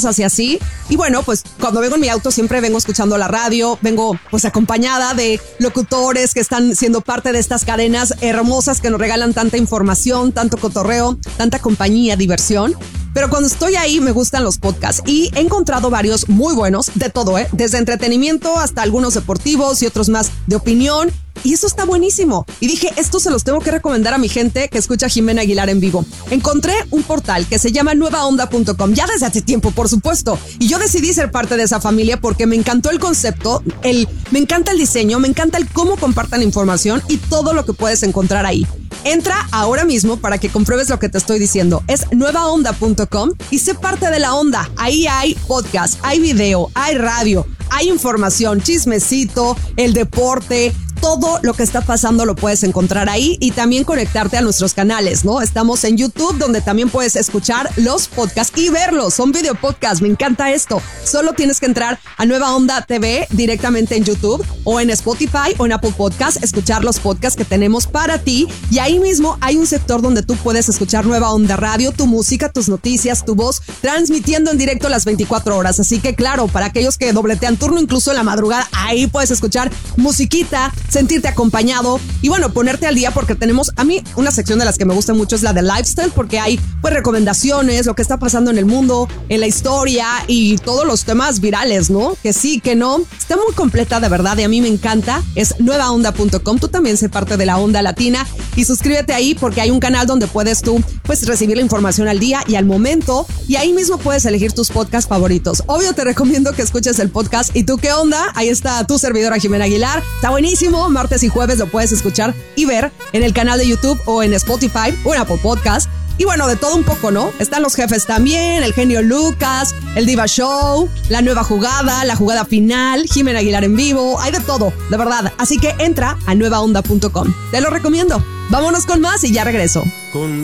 cosas y así. Y bueno, pues cuando vengo en mi auto siempre vengo escuchando la radio, vengo pues acompañada de locutores que están siendo parte de estas cadenas hermosas que nos regalan tanta información, tanto cotorreo, tanta compañía, diversión. Pero cuando estoy ahí me gustan los podcasts y he encontrado varios muy buenos, de todo, desde entretenimiento hasta algunos deportivos y otros más de opinión. Y eso está buenísimo. Y dije, esto se los tengo que recomendar a mi gente que escucha a Jimena Aguilar en vivo. Encontré un portal que se llama nuevaonda.com, ya desde hace tiempo, por supuesto. Y yo decidí ser parte de esa familia porque me encantó el concepto, me encanta el diseño, me encanta el cómo compartan información y todo lo que puedes encontrar ahí. Entra ahora mismo para que compruebes lo que te estoy diciendo. Es nuevaonda.com y sé parte de la onda. Ahí hay podcast, hay video, hay radio, hay información, chismecito, el deporte. Todo lo que está pasando lo puedes encontrar ahí y también conectarte a nuestros canales, ¿no? Estamos en YouTube, donde también puedes escuchar los podcasts y verlos. Son video podcasts, me encanta esto. Solo tienes que entrar a Nueva Onda TV directamente en YouTube o en Spotify o en Apple Podcasts, escuchar los podcasts que tenemos para ti. Y ahí mismo hay un sector donde tú puedes escuchar Nueva Onda Radio, tu música, tus noticias, tu voz, transmitiendo en directo las 24 horas. Así que claro, para aquellos que dobletean turno incluso en la madrugada, ahí puedes escuchar musiquita, sentirte acompañado y bueno, ponerte al día porque tenemos, a mí una sección de las que me gusta mucho es la de lifestyle porque hay pues recomendaciones, lo que está pasando en el mundo, en la historia y todos los temas virales, ¿no? Que sí, que no. Está muy completa de verdad y a mí me encanta. Es nuevaonda.com. Tú también sé parte de la onda latina y suscríbete ahí porque hay un canal donde puedes tú pues recibir la información al día y al momento y ahí mismo puedes elegir tus podcasts favoritos. Obvio te recomiendo que escuches el podcast. ¿Y tú qué onda? Ahí está tu servidora Jimena Aguilar. Está buenísimo. Martes y jueves lo puedes escuchar y ver en el canal de YouTube o en Spotify o en Apple Podcast. Y bueno, de todo un poco, ¿no? Están los jefes también, el genio Lucas, el Diva Show, la nueva jugada, la jugada final, Jimena Aguilar en vivo, hay de todo, de verdad. Así que entra a nuevaonda.com. Te lo recomiendo. Vámonos con más y ya regreso.